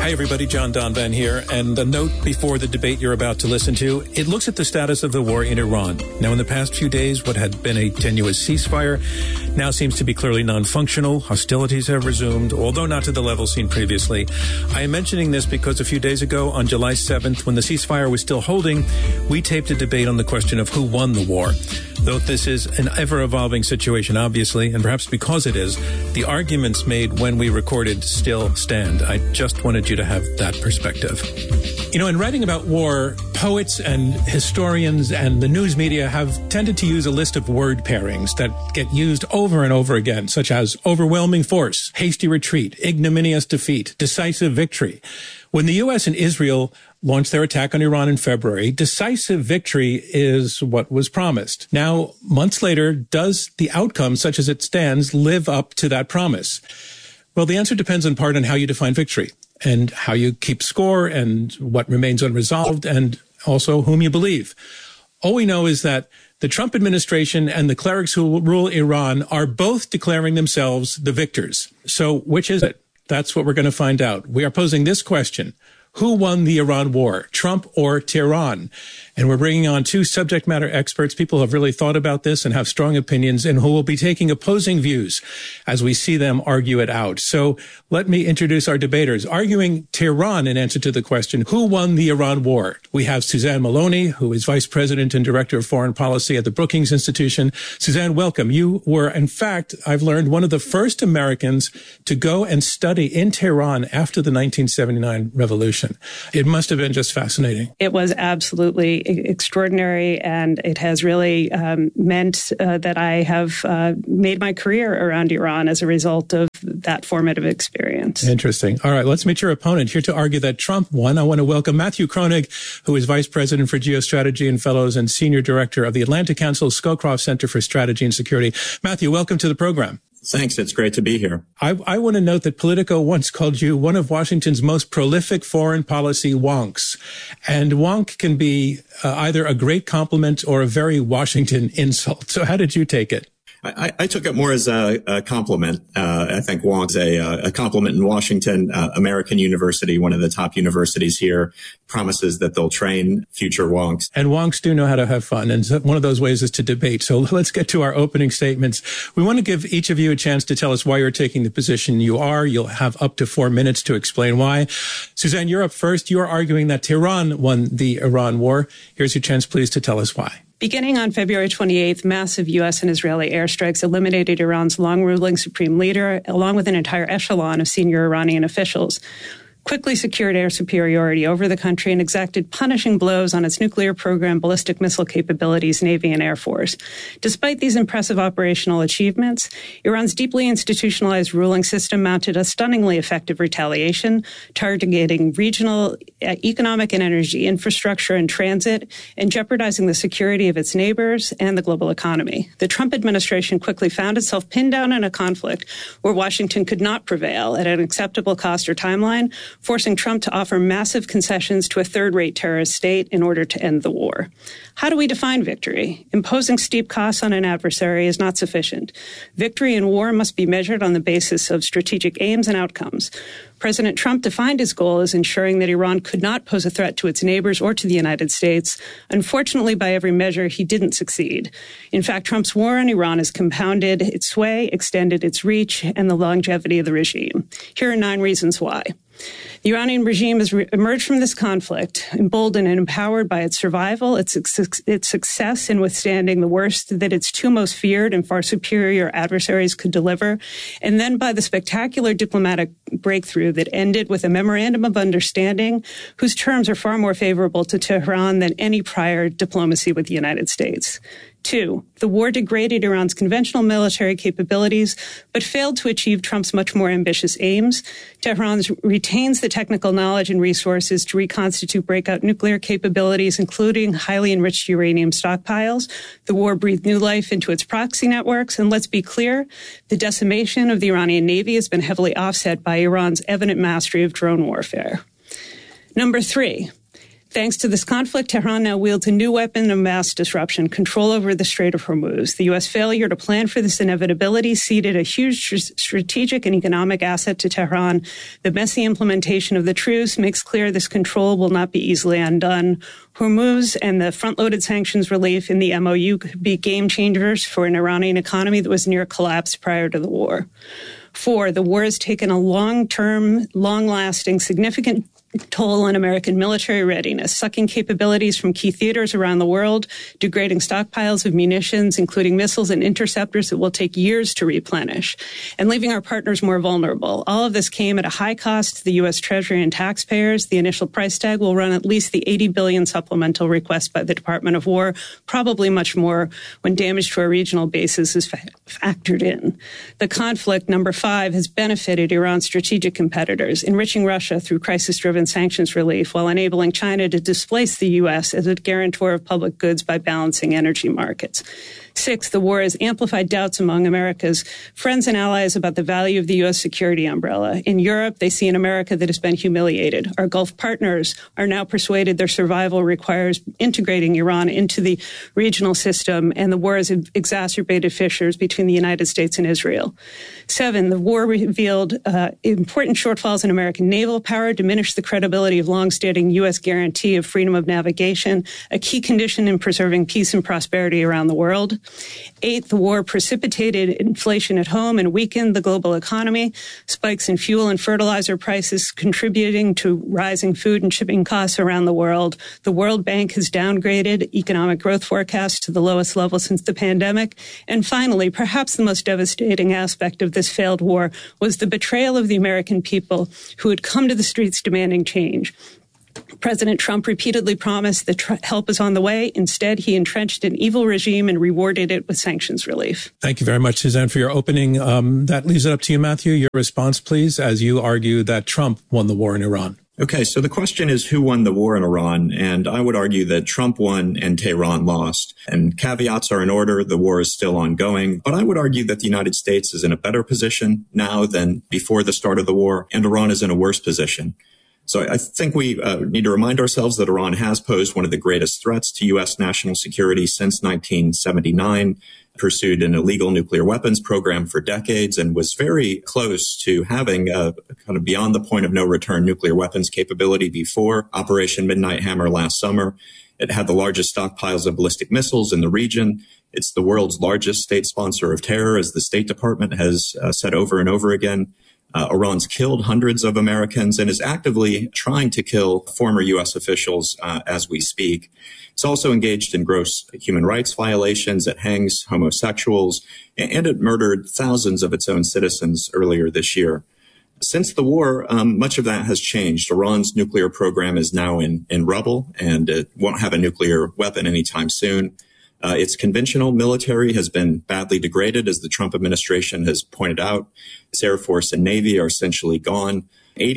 Hi, everybody. John Donvan here. And a note before the debate you're about to listen to. It looks at the status of the war in Iran. Now, in the past few days, what had been a tenuous ceasefire now seems to be clearly non-functional. Hostilities have resumed, although not to the level seen previously. I am mentioning this because a few days ago, on July 7th, when the ceasefire was still holding, we taped a debate on the question of who won the war. Though this is an ever-evolving situation, obviously, and perhaps because it is, the arguments made when we recorded still stand. I just wanted you to have that perspective. You know, in writing about war, poets and historians and the news media have tended to use a list of word pairings that get used over and over again, such as overwhelming force, hasty retreat, ignominious defeat, decisive victory. When the U.S. and Israel launched their attack on Iran in February, decisive victory is what was promised. Now, months later, does the outcome, such as it stands, live up to that promise? Well, the answer depends in part on how you define victory and how you keep score and what remains unresolved and also whom you believe. All we know is that the Trump administration and the clerics who rule Iran are both declaring themselves the victors. So which is it? That's what we're going to find out. We are posing this question. Who won the Iran war, Trump or Tehran? And we're bringing on two subject matter experts, people who have really thought about this and have strong opinions and who will be taking opposing views as we see them argue it out. So let me introduce our debaters. Arguing Tehran in answer to the question, who won the Iran war? We have Suzanne Maloney, who is Vice President and Director of Foreign Policy at the Brookings Institution. Suzanne, welcome. You were, in fact, I've learned, one of the first Americans to go and study in Tehran after the 1979 revolution. It must have been just fascinating. It was absolutely extraordinary, and it has really meant that I have made my career around Iran as a result of that formative experience. Interesting. All right, let's meet your opponent. Here to argue that Trump won, I want to welcome Matthew Kronig, who is Vice President for Geostrategy and Fellows and Senior Director of the Atlantic Council Scowcroft Center for Strategy and Security. Matthew, welcome to the program. Thanks. It's great to be here. I want to note that Politico once called you one of Washington's most prolific foreign policy wonks. And wonk can be either a great compliment or a very Washington insult. So how did you take it? I took it more as a compliment. I think wonk's a compliment in Washington. American University, one of the top universities here, promises that they'll train future wonks. And wonks do know how to have fun. And one of those ways is to debate. So let's get to our opening statements. We want to give each of you a chance to tell us why you're taking the position you are. You'll have up to 4 minutes to explain why. Suzanne, you're up first. You're arguing that Tehran won the Iran war. Here's your chance, please, to tell us why. Beginning on February 28th, massive U.S. and Israeli airstrikes eliminated Iran's long-ruling supreme leader, along with an entire echelon of senior Iranian officials, quickly secured air superiority over the country and exacted punishing blows on its nuclear program, ballistic missile capabilities, Navy, and Air Force. Despite these impressive operational achievements, Iran's deeply institutionalized ruling system mounted a stunningly effective retaliation, targeting regional economic and energy infrastructure and transit, and jeopardizing the security of its neighbors and the global economy. The Trump administration quickly found itself pinned down in a conflict where Washington could not prevail at an acceptable cost or timeline, forcing Trump to offer massive concessions to a third-rate terrorist state in order to end the war. How do we define victory? Imposing steep costs on an adversary is not sufficient. Victory in war must be measured on the basis of strategic aims and outcomes. President Trump defined his goal as ensuring that Iran could not pose a threat to its neighbors or to the United States. Unfortunately, by every measure, he didn't succeed. In fact, Trump's war on Iran has compounded its sway, extended its reach, and the longevity of the regime. Here are 9 reasons why. The Iranian regime has emerged from this conflict emboldened and empowered by its survival, its success in withstanding the worst that its two most feared and far superior adversaries could deliver, and then by the spectacular diplomatic breakthrough that ended with a memorandum of understanding whose terms are far more favorable to Tehran than any prior diplomacy with the United States. 2, the war degraded Iran's conventional military capabilities, but failed to achieve Trump's much more ambitious aims. Tehran retains the technical knowledge and resources to reconstitute breakout nuclear capabilities, including highly enriched uranium stockpiles. The war breathed new life into its proxy networks. And let's be clear, the decimation of the Iranian Navy has been heavily offset by Iran's evident mastery of drone warfare. Number 3. Thanks to this conflict, Tehran now wields a new weapon of mass disruption, control over the Strait of Hormuz. The U.S. failure to plan for this inevitability ceded a huge strategic and economic asset to Tehran. The messy implementation of the truce makes clear this control will not be easily undone. Hormuz and the front-loaded sanctions relief in the MOU could be game changers for an Iranian economy that was near collapse prior to the war. 4, the war has taken a long-term, long-lasting, significant toll on American military readiness, sucking capabilities from key theaters around the world, degrading stockpiles of munitions, including missiles and interceptors that will take years to replenish, and leaving our partners more vulnerable. All of this came at a high cost to the U.S. Treasury and taxpayers. The initial price tag will run at least the $80 billion supplemental request by the Department of War, probably much more when damage to our regional bases is factored in. The conflict, number 5, has benefited Iran's strategic competitors, enriching Russia through crisis-driven sanctions relief while enabling China to displace the U.S. as a guarantor of public goods by balancing energy markets. 6, the war has amplified doubts among America's friends and allies about the value of the U.S. security umbrella. In Europe, they see an America that has been humiliated. Our Gulf partners are now persuaded their survival requires integrating Iran into the regional system, and the war has exacerbated fissures between the United States and Israel. 7, the war revealed important shortfalls in American naval power, diminished the credibility of longstanding U.S. guarantee of freedom of navigation, a key condition in preserving peace and prosperity around the world. 8, the war precipitated inflation at home and weakened the global economy. Spikes in fuel and fertilizer prices contributing to rising food and shipping costs around the world. The World Bank has downgraded economic growth forecasts to the lowest level since the pandemic. And finally, perhaps the most devastating aspect of this failed war was the betrayal of the American people who had come to the streets demanding change. President Trump repeatedly promised that help is on the way. Instead, he entrenched an evil regime and rewarded it with sanctions relief. Thank you very much, Suzanne, for your opening. That leaves it up to you, Matthew. Your response, please, as you argue that Trump won the war in Iran. Okay, so the question is who won the war in Iran? And I would argue that Trump won and Tehran lost. And caveats are in order. The war is still ongoing. But I would argue that the United States is in a better position now than before the start of the war, and Iran is in a worse position. So I think we need to remind ourselves that Iran has posed one of the greatest threats to U.S. national security since 1979, pursued an illegal nuclear weapons program for decades, and was very close to having a kind of beyond the point of no return nuclear weapons capability before Operation Midnight Hammer last summer. It had the largest stockpiles of ballistic missiles in the region. It's the world's largest state sponsor of terror, as the State Department has said over and over again. Iran's killed hundreds of Americans and is actively trying to kill former U.S. officials as we speak. It's also engaged in gross human rights violations. It hangs homosexuals, and it murdered thousands of its own citizens earlier this year. Since the war, much of that has changed. Iran's nuclear program is now in rubble, and it won't have a nuclear weapon anytime soon. Its conventional military has been badly degraded, as the Trump administration has pointed out. Its Air Force and Navy are essentially gone.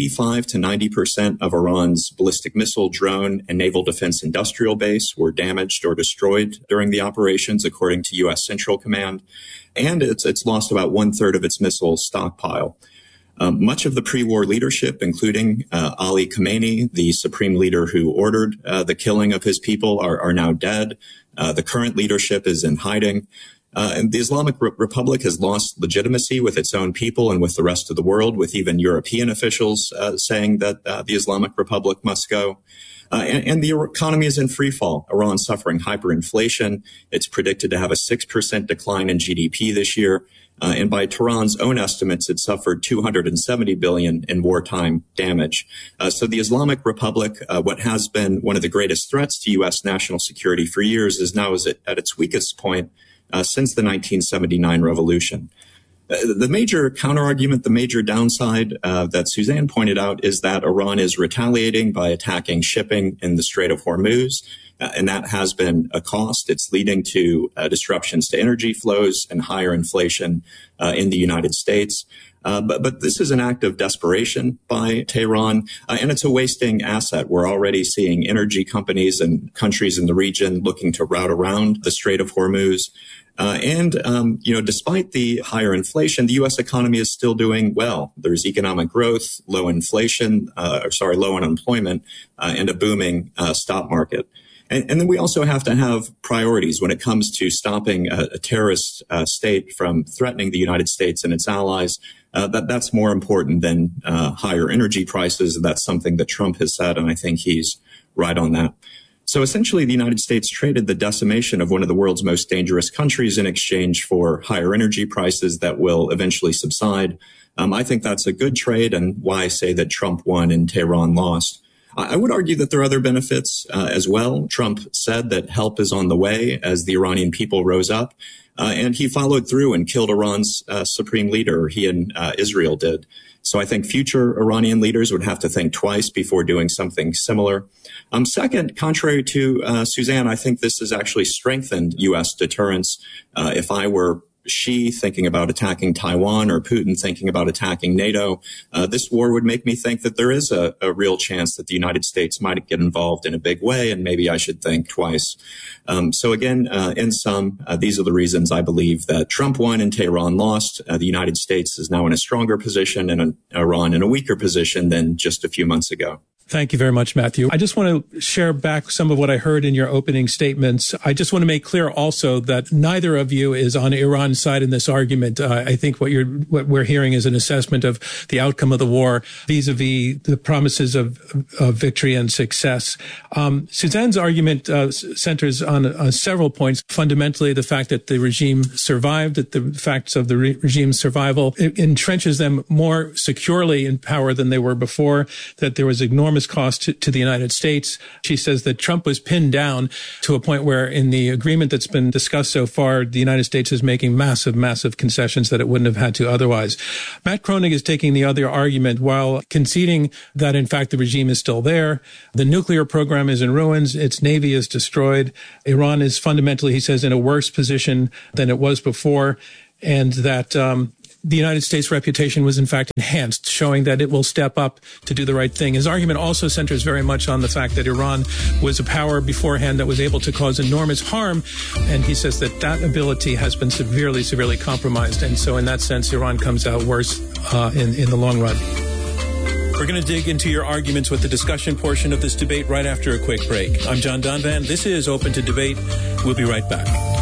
85 to 90% of Iran's ballistic missile, drone, and naval defense industrial base were damaged or destroyed during the operations, according to U.S. Central Command. And it's lost about 1/3 of its missile stockpile. Much of the pre-war leadership, including Ali Khamenei, the supreme leader who ordered the killing of his people, are now dead. The current leadership is in hiding. And the Islamic Republic has lost legitimacy with its own people and with the rest of the world, with even European officials saying that the Islamic Republic must go. And the economy is in free fall. Iran's suffering hyperinflation. It's predicted to have a 6% decline in GDP this year. And by Tehran's own estimates, it suffered $270 billion in wartime damage. So the Islamic Republic, what has been one of the greatest threats to U.S. national security for years, is now at its weakest point since the 1979 revolution. The major counterargument, the major downside that Suzanne pointed out, is that Iran is retaliating by attacking shipping in the Strait of Hormuz. And that has been a cost. It's leading to disruptions to energy flows and higher inflation in the United States. But this is an act of desperation by Tehran, and it's a wasting asset. We're already seeing energy companies and countries in the region looking to route around the Strait of Hormuz. Despite the higher inflation, the U.S. economy is still doing well. There's economic growth, low unemployment, and a booming stock market. And then we also have to have priorities when it comes to stopping a terrorist state from threatening the United States and its allies. That's more important than higher energy prices. That's something that Trump has said, and I think he's right on that. So essentially, the United States traded the decimation of one of the world's most dangerous countries in exchange for higher energy prices that will eventually subside. I think that's a good trade, and why I say that Trump won and Tehran lost. I would argue that there are other benefits as well. Trump said that help is on the way as the Iranian people rose up, and he followed through and killed Iran's supreme leader. He and Israel did. So I think future Iranian leaders would have to think twice before doing something similar. Second, contrary to Suzanne, I think this has actually strengthened U.S. deterrence. If I were Xi thinking about attacking Taiwan or Putin thinking about attacking NATO, this war would make me think that there is a real chance that the United States might get involved in a big way, and maybe I should think twice. So again, in sum, these are the reasons I believe that Trump won and Tehran lost. The United States is now in a stronger position and Iran in a weaker position than just a few months ago. Thank you very much, Matthew. I just want to share back some of what I heard in your opening statements. I just want to make clear also that neither of you is on Iran's side in this argument. I think what we're hearing is an assessment of the outcome of the war vis-a-vis the promises of victory and success. Suzanne's argument centers on several points. Fundamentally, the fact that the regime survived, that the facts of the regime's survival entrenches them more securely in power than they were before, that there was enormous cost to the United States. She says that Trump was pinned down to a point where in the agreement that's been discussed so far, the United States is making massive concessions that it wouldn't have had to otherwise. Matt Kroenig is taking the other argument while conceding that, in fact, the regime is still there. The nuclear program is in ruins. Its navy is destroyed. Iran is fundamentally, he says, in a worse position than it was before, and that the United States' reputation was, in fact, enhanced, showing that it will step up to do the right thing. His argument also centers very much on the fact that Iran was a power beforehand that was able to cause enormous harm, and he says that that ability has been severely compromised. And so in that sense, Iran comes out worse in the long run. We're going to dig into your arguments with the discussion portion of this debate right after a quick break. I'm John Donvan. This is Open to Debate. We'll be right back.